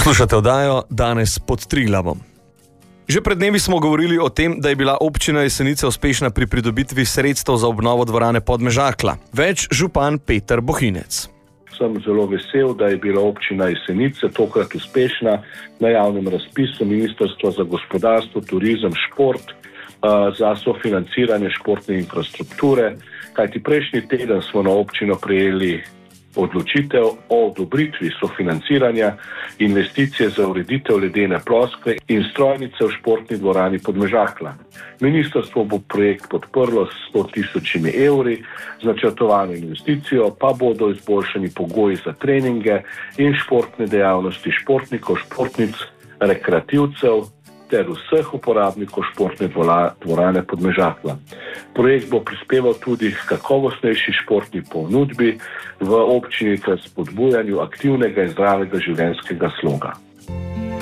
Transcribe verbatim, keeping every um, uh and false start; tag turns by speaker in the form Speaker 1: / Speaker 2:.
Speaker 1: Poslušate oddajo Danes pod Triglavom. Že pred dnevi smo govorili o tem, da je bila občina Jesenice uspešna pri pridobitvi sredstev za obnovo dvorane Podmežakla. Več župan Peter Bohinec.
Speaker 2: Sem zelo vesel, da je bila občina Jesenice tokrat uspešna na javnem razpisu Ministrstva za gospodarstvo, turizem, šport uh, za sofinanciranje športne infrastrukture, kajti prejšnji teden smo na občino prejeli odločitev o odobritvi sofinanciranja investicije za ureditev ledene ploskve in strojnice v športni dvorani Podmežakla. Ministrstvo bo projekt podprlo s sto tisočimi evri, z načrtovano investicijo pa bodo izboljšani pogoji za treninge in športne dejavnosti športnikov, športnic, rekreativcev ter vseh uporabnikov športne dvorane Podmežakla. Projekt bo prispeval tudi k kakovostnejši športni ponudbi v občini ter spodbujanju aktivnega in zdravega življenjskega sloga.